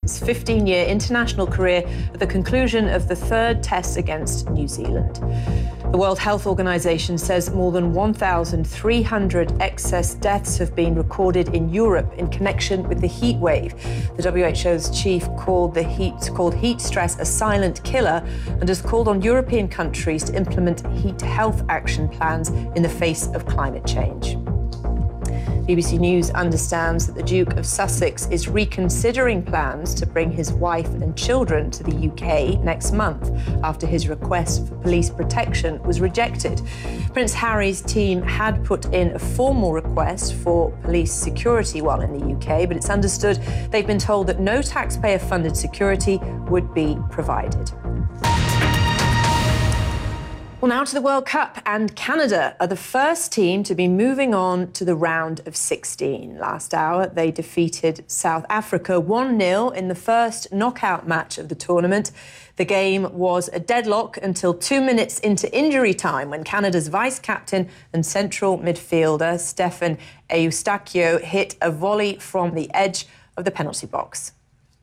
his 15-year international career at the conclusion of the third test against New Zealand. The World Health Organization says more than 1,300 excess deaths have been recorded in Europe in connection with the heat wave. The WHO's chief called heat stress a silent killer and has called on European countries to implement heat health action plans in the face of climate change. BBC News understands that the Duke of Sussex is reconsidering plans to bring his wife and children to the UK next month after his request for police protection was rejected. Prince Harry's team had put in a formal request for police security while in the UK, but it's understood they've been told that no taxpayer-funded security would be provided. Well, now to the World Cup, and Canada are the first team to be moving on to the round of 16. Last hour, they defeated South Africa 1-0 in the first knockout match of the tournament. The game was a deadlock until 2 minutes into injury time when Canada's vice-captain and central midfielder, Stephen Eustáquio, hit a volley from the edge of the penalty box.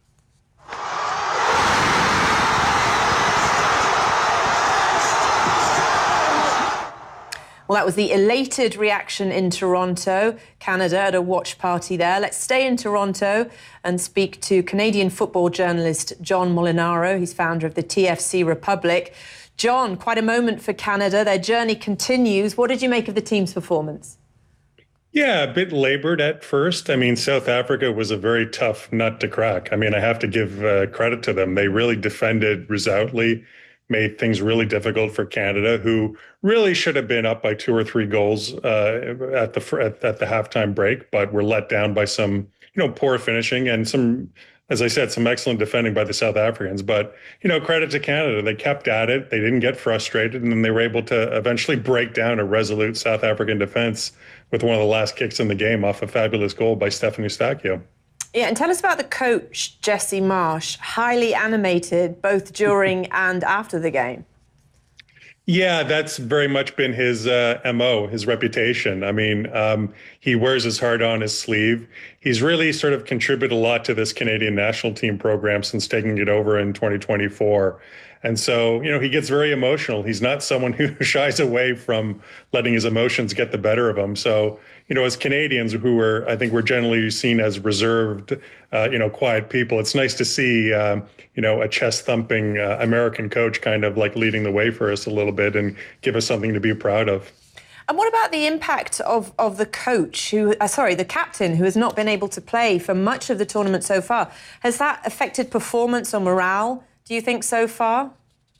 Well, that was the elated reaction in Toronto, Canada, at a watch party there. Let's stay in Toronto and speak to Canadian football journalist John Molinaro. He's founder of the TFC Republic. John, quite a moment for Canada. Their journey continues. What did you make of the team's performance? Yeah, a bit labored at first. I mean, South Africa was a very tough nut to crack. I mean, I have to give credit to them. They really defended resolutely, made things really difficult for Canada, who really should have been up by 2 or 3 goals at the halftime break, but were let down by some, poor finishing and some, as I said, some excellent defending by the South Africans. But, credit to Canada. They kept at it. They didn't get frustrated, and then they were able to eventually break down a resolute South African defense with one of the last kicks in the game off a fabulous goal by Stephen Eustáquio. Yeah, and tell us about the coach, Jesse Marsch, highly animated both during and after the game. Yeah, that's very much been his MO, his reputation. I mean, he wears his heart on his sleeve. He's really sort of contributed a lot to this Canadian national team program since taking it over in 2024. And so, he gets very emotional. He's not someone who shies away from letting his emotions get the better of him. So, as Canadians I think we're generally seen as reserved, quiet people, it's nice to see, a chest-thumping American coach kind of like leading the way for us a little bit and give us something to be proud of. And what about the impact of the coach, the captain, who has not been able to play for much of the tournament so far? Has that affected performance or morale, do you think, so far?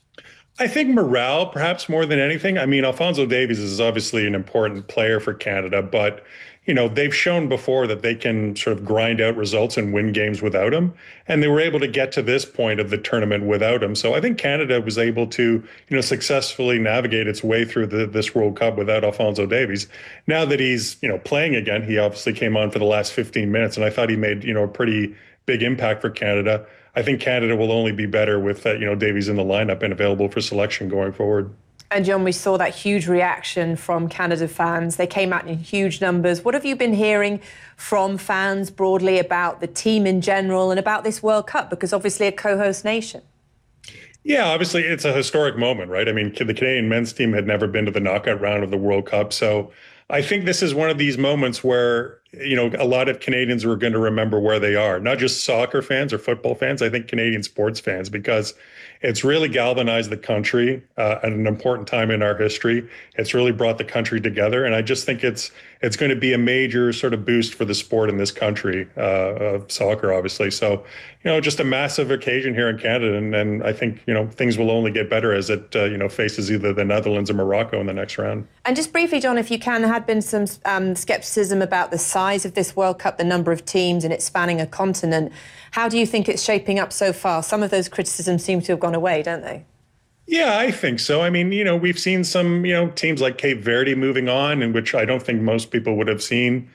I think morale, perhaps more than anything. I mean, Alphonso Davies is obviously an important player for Canada, but, they've shown before that they can sort of grind out results and win games without him. And they were able to get to this point of the tournament without him. So I think Canada was able to, successfully navigate its way through this World Cup without Alphonso Davies. Now that he's, playing again, he obviously came on for the last 15 minutes, and I thought he made, a pretty big impact for Canada. I think Canada will only be better with Davies in the lineup and available for selection going forward. And John, we saw that huge reaction from Canada fans. They came out in huge numbers. What have you been hearing from fans broadly about the team in general and about this World Cup? Because obviously a co-host nation. Yeah, obviously it's a historic moment, right? I mean, the Canadian men's team had never been to the knockout round of the World Cup. So I think this is one of these moments where, a lot of Canadians are going to remember where they are, not just soccer fans or football fans, I think Canadian sports fans, because it's really galvanized the country at an important time in our history. It's really brought the country together. And I just think it's going to be a major sort of boost for the sport in this country, of soccer, obviously. So, just a massive occasion here in Canada. And I think, things will only get better as it, faces either the Netherlands or Morocco in the next round. And just briefly, John, if you can, there had been some skepticism about the size of this World Cup, the number of teams, and it spanning a continent. How do you think it's shaping up so far? Some of those criticisms seem to have gone away, don't they? Yeah, I think so. I mean, we've seen some, teams like Cape Verde moving on, in which I don't think most people would have seen.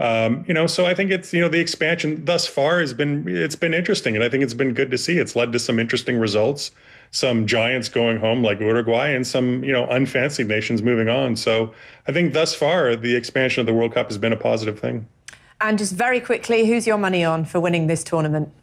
So I think it's, the expansion thus far it's been interesting, and I think it's been good to see. It's led to some interesting results, some giants going home like Uruguay, and some, unfancied nations moving on. So I think thus far the expansion of the World Cup has been a positive thing. And just very quickly, who's your money on for winning this tournament?